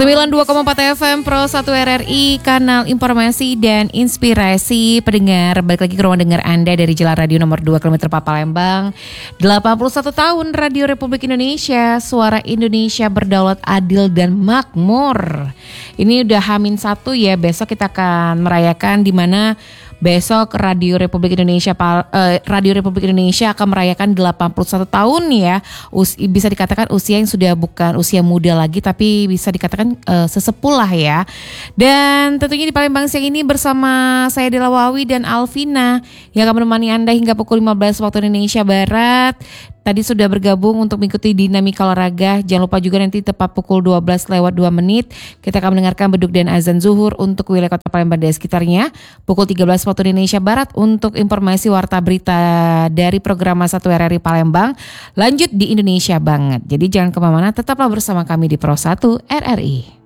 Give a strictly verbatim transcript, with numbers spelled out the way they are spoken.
sembilan puluh dua koma empat F M Pro satu R R I, kanal informasi dan inspirasi pendengar. Balik lagi ke ruang dengar Anda dari Jalan Radio nomor dua kilometer empat Palembang. delapan puluh satu tahun Radio Republik Indonesia, suara Indonesia berdaulat, adil dan makmur. Ini udah Hamin satu ya, besok kita akan merayakan di mana besok Radio Republik Indonesia uh, Radio Republik Indonesia akan merayakan delapan puluh satu tahun ya. Us, bisa dikatakan usia yang sudah bukan usia muda lagi, tapi bisa dikatakan uh, sesepuh lah ya. Dan tentunya di Palembang siang ini bersama saya Dela Wawi dan Alvina yang akan menemani Anda hingga pukul lima belas waktu Indonesia Barat. Tadi sudah bergabung untuk mengikuti dinamika olahraga. Jangan lupa juga nanti tepat pukul dua belas lewat dua menit kita akan mendengarkan beduk dan azan zuhur untuk wilayah Kota Palembang dan sekitarnya. Pukul tiga belas waktu Indonesia Barat untuk informasi warta berita dari program satu R R I Palembang. Lanjut di Indonesia Banget. Jadi jangan kemana-mana, tetaplah bersama kami di Pro satu R R I.